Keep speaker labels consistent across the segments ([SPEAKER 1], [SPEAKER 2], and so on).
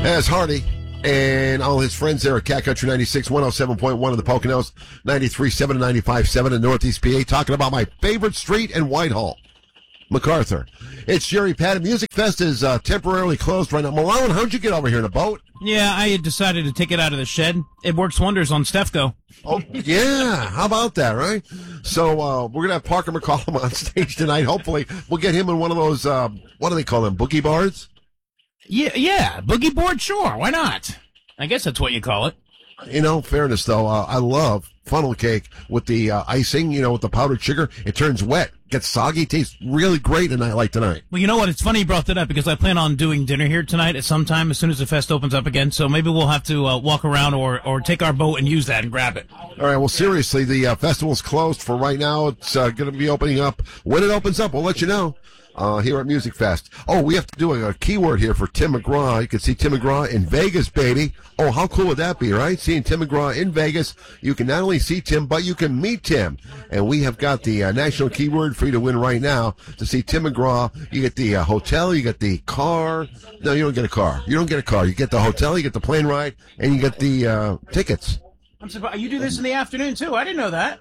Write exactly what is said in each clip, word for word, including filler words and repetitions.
[SPEAKER 1] As Hardy and all his friends there at Cat Country ninety-six, one oh seven point one in the Poconos, ninety-three point seven and ninety-five point seven in Northeast P A, talking about my favorite street in Whitehall, MacArthur. It's Jerry Patton. Music Fest is uh, temporarily closed right now. Malone, how'd you get over here in a boat?
[SPEAKER 2] Yeah, I had decided to take it out of the shed. It works wonders on Stefco.
[SPEAKER 1] Oh, yeah. How about that, right? So uh, we're going to have Parker McCollum on stage tonight. Hopefully we'll get him in one of those, uh, what do they call them, boogie bars?
[SPEAKER 2] Yeah, yeah, boogie board, sure. Why not? I guess that's what you call it.
[SPEAKER 1] You know, fairness, though, uh, I love funnel cake with the uh, icing, you know, with the powdered sugar. It turns wet, gets soggy, tastes really great a night like tonight.
[SPEAKER 2] Well, you know what? It's funny you brought that up because I plan on doing dinner here tonight at some time as soon as the fest opens up again. So maybe we'll have to uh, walk around or, or take our boat and use that and grab it.
[SPEAKER 1] All right, well, seriously, the uh, festival's closed for right now. It's uh, going to be opening up. When it opens up, we'll let you know. Uh, here at Music Fest. Oh, we have to do a, a keyword here for Tim McGraw. You can see Tim McGraw in Vegas, baby. Oh, how cool would that be, right? Seeing Tim McGraw in Vegas. You can not only see Tim, but you can meet Tim. And we have got the uh, national keyword for you to win right now to see Tim McGraw. You get the uh, hotel, you get the car. No, you don't get a car. You don't get a car. You get the hotel, you get the plane ride, and you get the uh, tickets.
[SPEAKER 2] I'm surprised. You do this in the afternoon, too. I didn't know that.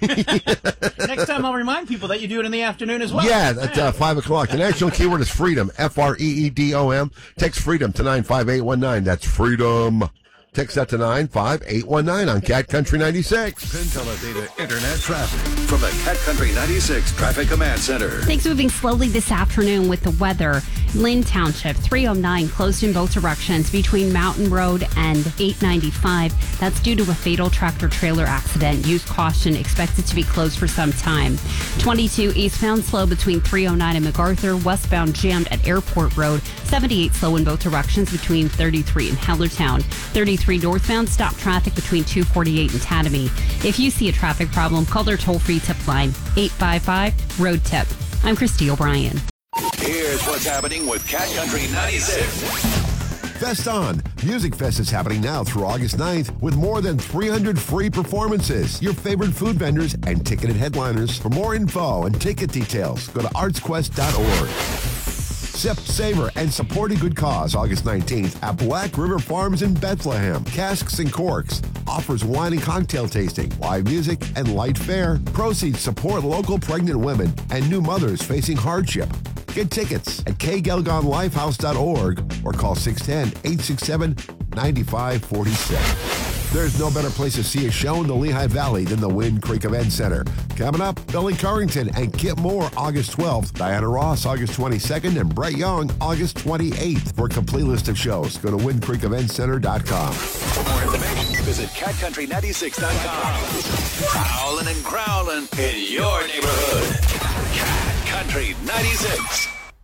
[SPEAKER 2] Next time I'll remind people that you do it in the afternoon as well.
[SPEAKER 1] Yeah, at uh, five o'clock. The national keyword is freedom, F R E E D O M. Text freedom to nine five eight one nine. That's freedom. Text that to nine five eight one nine on Cat Country ninety-six.
[SPEAKER 3] Pinteledata Internet traffic from the Cat Country ninety-six Traffic Command Center.
[SPEAKER 4] Things moving slowly this afternoon with the weather. Lynn Township, three oh nine closed in both directions between Mountain Road and eight ninety-five. That's due to a fatal tractor-trailer accident. Use caution, expected to be closed for some time. twenty-two eastbound slow between three oh nine and MacArthur. Westbound jammed at Airport Road. seventy-eight slow in both directions between thirty-three and Hellertown. thirty-three northbound stop traffic between two forty-eight and Tatamy. If you see a traffic problem, call their toll-free tip line, eight five five, road tip. I'm Christy O'Brien.
[SPEAKER 3] Here's what's happening with Cat Country ninety-six.
[SPEAKER 1] Fest On. Music Fest is happening now through August ninth with more than three hundred free performances, your favorite food vendors, and ticketed headliners. For more info and ticket details, go to arts quest dot org. Sip, savor, and support a good cause August nineteenth at Black River Farms in Bethlehem. Casks and Corks offers wine and cocktail tasting, live music, and light fare. Proceeds support local pregnant women and new mothers facing hardship. Get tickets at k gelgon lifehouse dot org or call six one zero, eight six seven, nine five four six. There's no better place to see a show in the Lehigh Valley than the Wind Creek Event Center. Coming up, Billy Currington and Kip Moore August twelfth, Diana Ross August twenty-second, and Brett Young August twenty-eighth. For a complete list of shows, go to wind creek event center dot com.
[SPEAKER 3] For more information, visit cat country ninety-six dot com. Prowling and growling in your neighborhood. Cat Country ninety-six.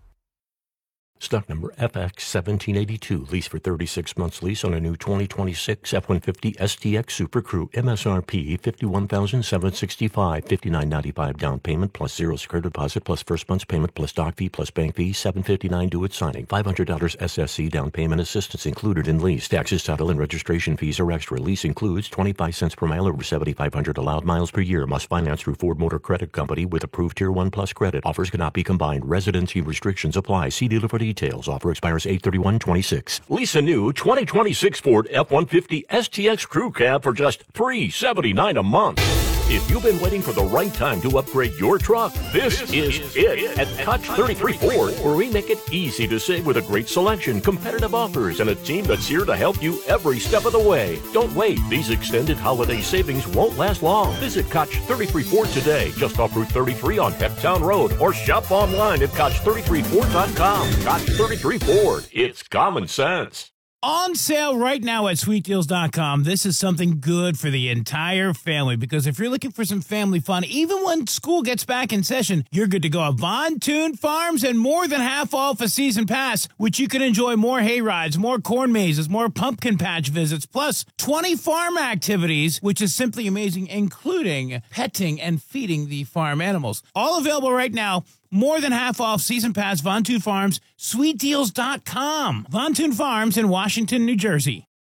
[SPEAKER 5] Stock number F X seventeen eighty-two. Lease for thirty-six months lease on a new twenty twenty-six F one fifty S T X Super Crew. M S R P fifty-one thousand seven hundred sixty-five dollars. fifty-nine ninety-five down payment plus zero secure deposit plus first month's payment plus doc fee plus bank fee. seven fifty-nine due at signing. five hundred dollars S S C down payment assistance included in lease. Taxes, title, and registration fees are extra. Lease includes twenty-five cents per mile over seventy-five hundred allowed miles per year. Must finance through Ford Motor Credit Company with approved Tier one Plus credit. Offers cannot be combined. Residency restrictions apply. See dealer for details. Offer expires eight thirty-one twenty-six. Lease a new twenty twenty-six Ford F one fifty S T X Crew Cab for just three hundred seventy-nine dollars a month. If you've been waiting for the right time to upgrade your truck, this, this is, is it, it at Koch thirty-three Ford, where we make it easy to save with a great selection, competitive offers, and a team that's here to help you every step of the way. Don't wait. These extended holiday savings won't last long. Visit Koch thirty-three Ford today, just off Route thirty-three on Pecktown Road, or shop online at koch thirty-three ford dot com. Koch thirty-three Ford. It's common sense.
[SPEAKER 2] On sale right now at sweet deals dot com. This is something good for the entire family, because if you're looking for some family fun, even when school gets back in session, you're good to go. Von Toon Farms and more than half off a season pass, which you can enjoy more hay rides, more corn mazes, more pumpkin patch visits, plus twenty farm activities, which is simply amazing, including petting and feeding the farm animals. All available right now. More than half off season pass, Von Toon Farms, sweet deals dot com. Von Toon Farms in Washington, New Jersey.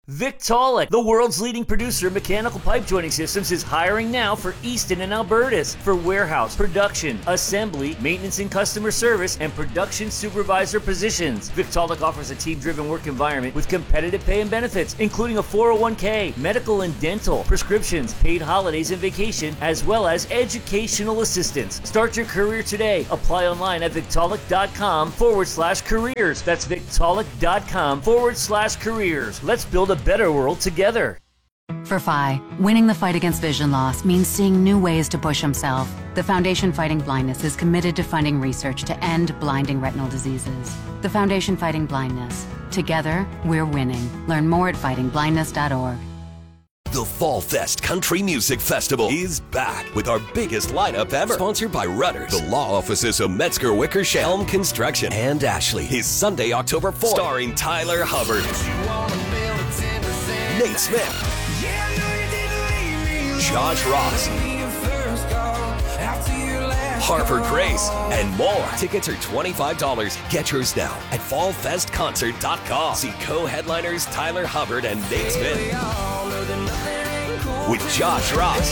[SPEAKER 6] Victaulic, the world's leading producer of mechanical pipe joining systems, is hiring now for Easton and Albertus for warehouse, production, assembly, maintenance and customer service, and production supervisor positions. Victaulic offers a team-driven work environment with competitive pay and benefits, including a four oh one k, medical and dental, prescriptions, paid holidays and vacation, as well as educational assistance. Start your career today. Apply online at Victaulic.com forward slash careers. That's Victaulic.com forward slash careers. Let's build a better world together.
[SPEAKER 7] For Phi, winning the fight against vision loss means seeing new ways to push himself. The Foundation Fighting Blindness is committed to funding research to end blinding retinal diseases. The Foundation Fighting Blindness. Together, we're winning. Learn more at fighting blindness dot org.
[SPEAKER 8] The Fall Fest Country Music Festival is back with our biggest lineup ever. Sponsored by Rudders, the law offices of Metzger Wickersham, Helm Construction, and Ashley. Is Sunday, October fourth. Starring Tyler Hubbard, Nate Smith, Josh Ross, Harper Grace, and more. Tickets are twenty-five dollars. Get yours now at fall fest concert dot com. See co-headliners Tyler Hubbard and Nate Smith with Josh Ross,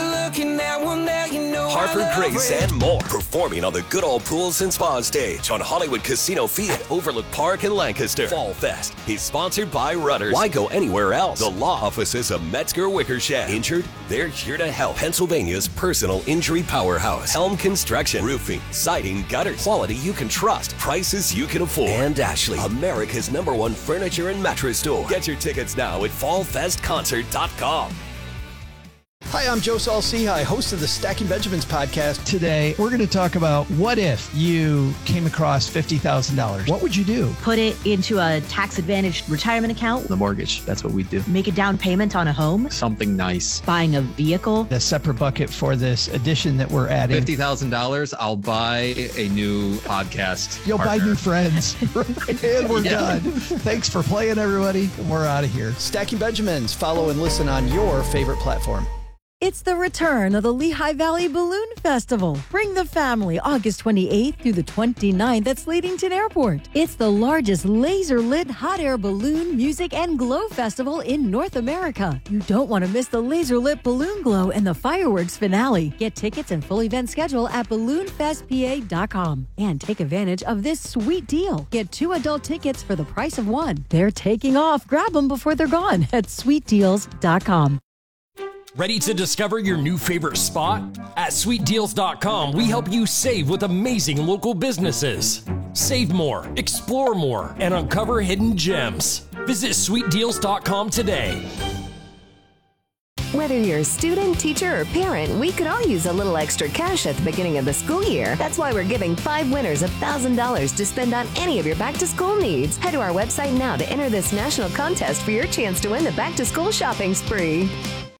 [SPEAKER 8] Harper Grace, and more. Performing on the Good Old Pools and Spa stage on Hollywood Casino Field at Overlook Park in Lancaster. Fall Fest is sponsored by Rudders. Why go anywhere else? The law offices of Metzger Wickersham. Injured? They're here to help. Pennsylvania's personal injury powerhouse. Helm Construction. Roofing, siding, gutters. Quality you can trust. Prices you can afford. And Ashley, America's number one furniture and mattress store. Get your tickets now at fall fest concert dot com.
[SPEAKER 9] Hi, I'm Joe Saul-Sehy, host of the Stacking Benjamins podcast. Today, we're going to talk about what if you came across fifty thousand dollars. What would you do?
[SPEAKER 10] Put it into a tax-advantaged retirement account.
[SPEAKER 9] The mortgage, that's what we do.
[SPEAKER 10] Make a down payment on a home.
[SPEAKER 9] Something nice.
[SPEAKER 10] Buying a vehicle.
[SPEAKER 9] A separate bucket for this addition that we're adding.
[SPEAKER 11] fifty thousand dollars, I'll buy a new podcast
[SPEAKER 9] You'll
[SPEAKER 11] partner.
[SPEAKER 9] buy new friends. And we're
[SPEAKER 11] Yeah.
[SPEAKER 9] done. Thanks for playing, everybody. We're out of here. Stacking Benjamins. Follow and listen on your favorite platform.
[SPEAKER 12] It's the return of the Lehigh Valley Balloon Festival. Bring the family August twenty-eighth through the twenty-ninth at Slatington Airport. It's the largest laser-lit hot air balloon, music, and glow festival in North America. You don't want to miss the laser-lit balloon glow and the fireworks finale. Get tickets and full event schedule at balloon fest p a dot com and take advantage of this sweet deal. Get two adult tickets for the price of one. They're taking off. Grab them before they're gone at sweet deals dot com.
[SPEAKER 13] Ready to discover your new favorite spot? At sweet deals dot com, we help you save with amazing local businesses. Save more, explore more, and uncover hidden gems. Visit sweet deals dot com today.
[SPEAKER 14] Whether you're a student, teacher, or parent, we could all use a little extra cash at the beginning of the school year. That's why we're giving five winners one thousand dollars to spend on any of your back-to-school needs. Head to our website now to enter this national contest for your chance to win the back-to-school shopping spree.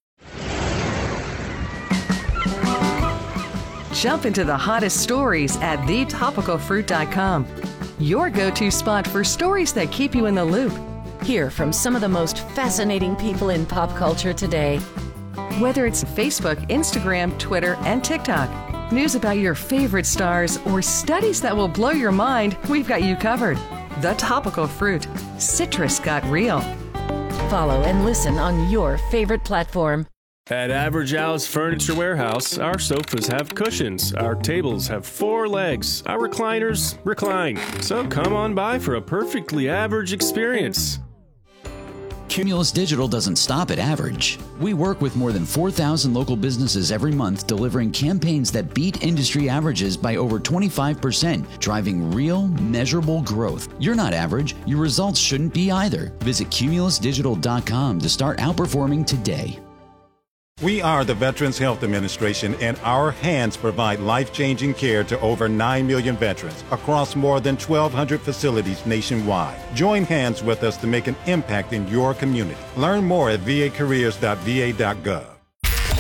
[SPEAKER 15] Jump into the hottest stories at the topical fruit dot com. Your go-to spot for stories that keep you in the loop.
[SPEAKER 16] Hear from some of the most fascinating people in pop culture today.
[SPEAKER 15] Whether it's Facebook, Instagram, Twitter, and TikTok, news about your favorite stars, or studies that will blow your mind, we've got you covered. The Topical Fruit. Citrus got real.
[SPEAKER 16] Follow and listen on your favorite platform.
[SPEAKER 17] At Average Al's Furniture Warehouse, our sofas have cushions, our tables have four legs, our recliners recline. So come on by for a perfectly average experience.
[SPEAKER 18] Cumulus Digital doesn't stop at average. We work with more than four thousand local businesses every month, delivering campaigns that beat industry averages by over twenty-five percent, driving real, measurable growth. You're not average. Your results shouldn't be either. Visit cumulus digital dot com to start outperforming today.
[SPEAKER 19] We are the Veterans Health Administration, and our hands provide life-changing care to over nine million veterans across more than twelve hundred facilities nationwide. Join hands with us to make an impact in your community. Learn more at v a careers dot v a dot gov.